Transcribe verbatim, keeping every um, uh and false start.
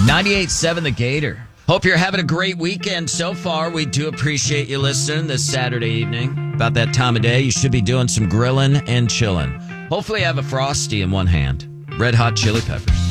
ninety-eight point seven The Gator. Hope you're having a great weekend so far. We do appreciate you listening this Saturday evening. About that time of day, you should be doing some grilling and chilling. Hopefully you have a Frosty in one hand. Red Hot Chili Peppers.